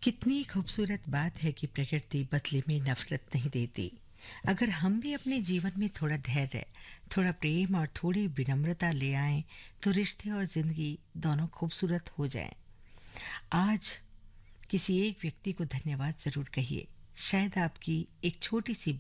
कितनी खूबसूरत बात है कि प्रकृति बदले में नफरत नहीं देती। अगर हम भी अपने जीवन में थोड़ा धैर्य, थोड़ा प्रेम और थोड़ी विनम्रता ले आएं, तो रिश्ते और जिंदगी दोनों खूबसूरत हो जाएं। आज किसी एक व्यक्ति को धन्यवाद जरूर कहिए। शायद आपकी एक छोटी सी